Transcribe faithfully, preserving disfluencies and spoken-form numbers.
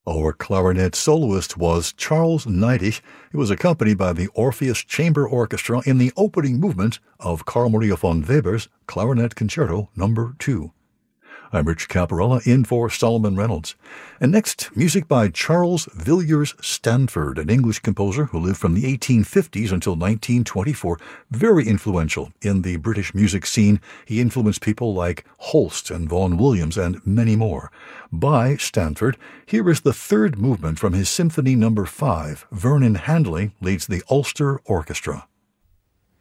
Our clarinet soloist was Charles Neidig. He was accompanied by the Orpheus Chamber Orchestra in the opening movement of Carl Maria von Weber's Clarinet Concerto Number two. I'm Rich Caparella, in for Solomon Reynolds. And next, music by Charles Villiers Stanford, an English composer who lived from the eighteen fifties until nineteen twenty-four. Very influential in the British music scene. He influenced people like Holst and Vaughan Williams and many more. By Stanford, here is the third movement from his Symphony Number five. Vernon Handley leads the Ulster Orchestra.